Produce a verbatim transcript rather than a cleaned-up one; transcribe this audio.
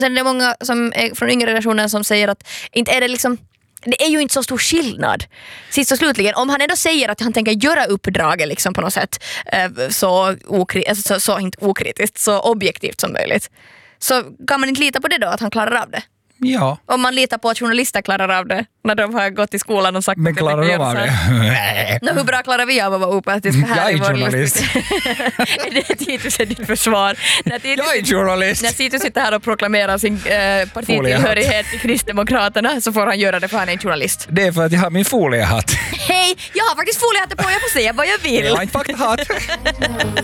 Sen är det många som är från yngre generationen som säger att inte är det liksom, det är ju inte så stor skillnad. Sist och slutligen, om han ändå säger att han tänker göra uppdraget liksom på något sätt så, okri- alltså, så, så inte okritiskt, så objektivt som möjligt, så kan man inte lita på det då, att han klarar av det. Ja. Om man litar på att journalister klarar av det när de har gått i skolan och sagt men klarar de av det? No, hur bra klarar vi av att vara opartiska här? Jag är i vår journalist. Det är Titus är ditt försvar. När Titus, Jag är journalist. när Titus sitter här och proklamerar sin eh, partitillhörighet till Kristdemokraterna så får han göra det för han är en journalist. Det är för att jag har min foliehatt. Hej, jag har faktiskt foliehatten på, jag får säga vad jag vill. Jag har inte faktahatt.